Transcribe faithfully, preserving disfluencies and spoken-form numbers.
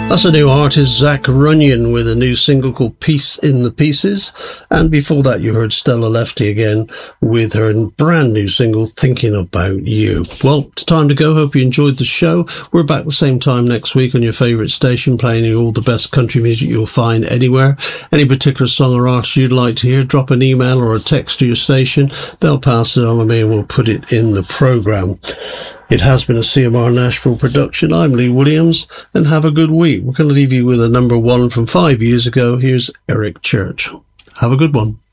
That's a new artist, Zach Runyon, with a new single called Peace in the Pieces. And before that, you heard Stella Lefty again with her brand new single, Thinking About You. Well, it's time to go. Hope you enjoyed the show. We're back the same time next week on your favourite station, playing you all the best country music you'll find anywhere. Any particular song or artist you'd like to hear, drop an email or a text to your station. They'll pass it on to me and we'll put it in the programme. It has been a C M R Nashville production. I'm Lee Williams, and have a good week. We're going to leave you with a number one from five years ago. Here's Eric Church. Have a good one.